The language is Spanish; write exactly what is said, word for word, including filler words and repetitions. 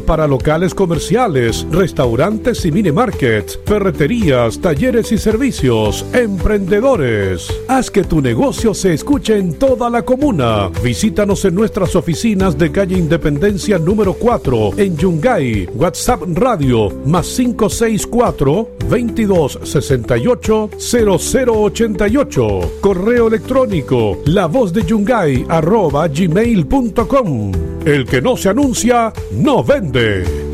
para locales comerciales, restaurantes y mini markets, ferreterías, talleres y servicios, emprendedores. Haz que tu negocio se escuche en toda la comuna. Visítanos en nuestras oficinas de calle Independencia número cuatro en Yungay. WhatsApp Radio más cinco seis cuatro, veintidós sesenta y ocho, cero cero ochenta y ocho. Correo electrónico la voz de Yungay arroba gmail punto com. El que no se anuncia, no vende.